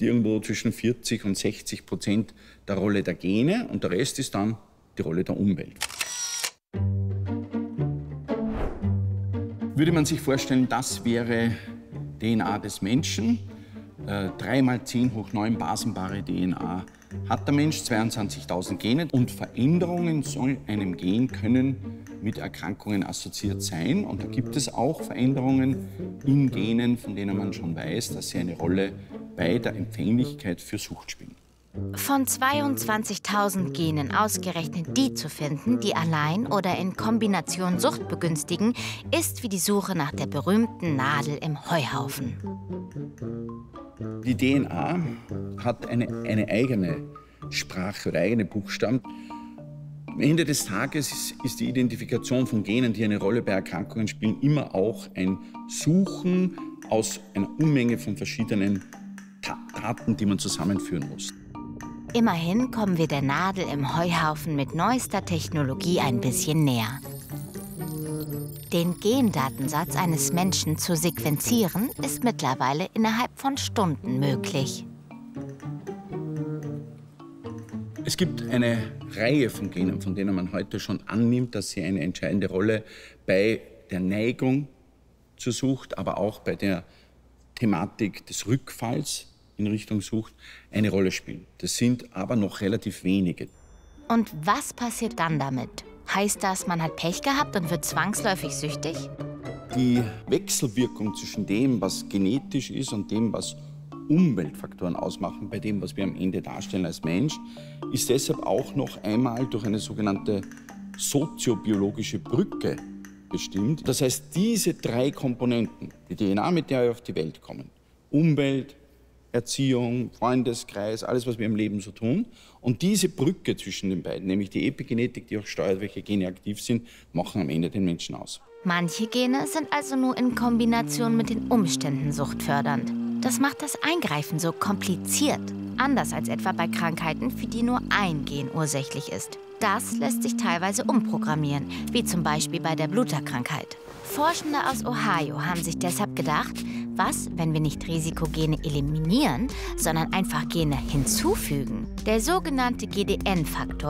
spielt irgendwo zwischen 40% und 60% der Rolle der Gene und der Rest ist dann die Rolle der Umwelt. Würde man sich vorstellen, das wäre DNA des Menschen, 3 mal 10 hoch 9 basenbare DNA hat der Mensch, 22.000 Gene. Und Veränderungen in einem Gen können mit Erkrankungen assoziiert sein. Und da gibt es auch Veränderungen in Genen, von denen man schon weiß, dass sie eine Rolle bei der Empfänglichkeit für Sucht spielen. Von 22.000 Genen ausgerechnet die zu finden, die allein oder in Kombination Sucht begünstigen, ist wie die Suche nach der berühmten Nadel im Heuhaufen. Die DNA hat eine eigene Sprache oder eigene Buchstaben. Am Ende des Tages ist die Identifikation von Genen, die eine Rolle bei Erkrankungen spielen, immer auch ein Suchen aus einer Unmenge von verschiedenen Daten, die man zusammenführen muss. Immerhin kommen wir der Nadel im Heuhaufen mit neuester Technologie ein bisschen näher. Den Gendatensatz eines Menschen zu sequenzieren, ist mittlerweile innerhalb von Stunden möglich. Es gibt eine Reihe von Genen, von denen man heute schon annimmt, dass sie eine entscheidende Rolle bei der Neigung zur Sucht, aber auch bei der Thematik des Rückfalls in Richtung Sucht eine Rolle spielen. Das sind aber noch relativ wenige. Und was passiert dann damit? Heißt das, man hat Pech gehabt und wird zwangsläufig süchtig? Die Wechselwirkung zwischen dem, was genetisch ist und dem, was Umweltfaktoren ausmachen, bei dem, was wir am Ende darstellen als Mensch, ist deshalb auch noch einmal durch eine sogenannte soziobiologische Brücke bestimmt. Das heißt, diese 3 Komponenten, die DNA, mit der wir auf die Welt kommen, Umwelt, Erziehung, Freundeskreis, alles, was wir im Leben so tun. Und diese Brücke zwischen den beiden, nämlich die Epigenetik, die auch steuert, welche Gene aktiv sind, machen am Ende den Menschen aus. Manche Gene sind also nur in Kombination mit den Umständen suchtfördernd. Das macht das Eingreifen so kompliziert. Anders als etwa bei Krankheiten, für die nur ein Gen ursächlich ist. Das lässt sich teilweise umprogrammieren, wie zum Beispiel bei der Bluterkrankheit. Forschende aus Ohio haben sich deshalb gedacht, was, wenn wir nicht Risikogene eliminieren, sondern einfach Gene hinzufügen? Der sogenannte GDN-Faktor